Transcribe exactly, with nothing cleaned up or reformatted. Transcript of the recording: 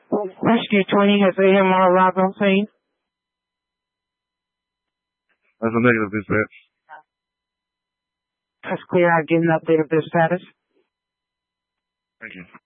Rescue twenty has A M R arrived on scene. That's a negative dispatch. That's clear. I'll get an update of their status. Thank you.